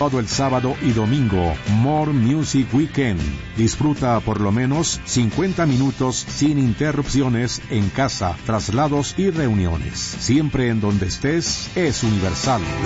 Todo el sábado y domingo, More Music Weekend. Disfruta por lo menos 50 minutos sin interrupciones en casa, traslados y reuniones. Siempre en donde estés, es Universal.